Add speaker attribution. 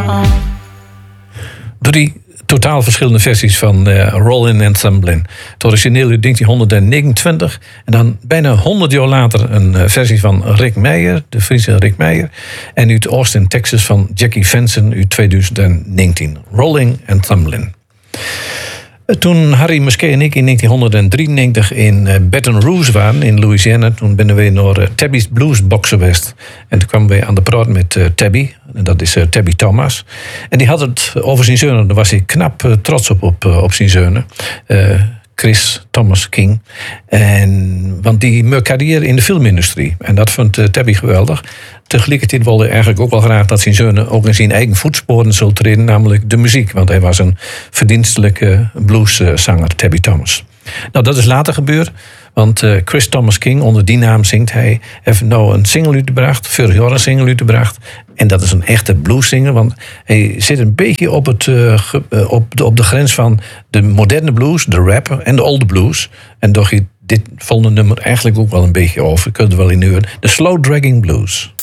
Speaker 1: Drie totaal verschillende versies van Rollin' and Tumblin'. Het origineel uit 1929 en dan bijna 100 jaar later een versie van Rick Meijer, de Friese Rick Meijer, en uit Austin, Texas van Jackie Venson uit 2019. Rollin' and Tumblin'. Toen Harry Musquet en ik in 1993 in Baton Rouge waren, in Louisiana, toen ben we naar Tabby's Bluesbox geweest. En toen kwamen we aan de praat met Tabby, en dat is Tabby Thomas. En die had het over zijn zonen, daar was hij knap trots op zijn zonen. Chris Thomas King. Want die maakt carrière in de filmindustrie. En dat vond Tabby geweldig. Tegelijkertijd wilde hij eigenlijk ook wel graag dat zijn zonen ook in zijn eigen voetsporen zullen treden, namelijk de muziek. Want hij was een verdienstelijke blueszanger, Tabby Thomas. Nou, dat is later gebeurd. Want Chris Thomas King, onder die naam zingt hij, heeft nou een single uitgebracht, vorig jaar een single uitgebracht. En dat is een echte blueszanger, want hij zit een beetje op de grens van de moderne blues, de rap en de olde blues. En doch je dit volgende nummer eigenlijk ook wel een beetje over. Je kunt er wel in huren. De Slow Dragging Blues.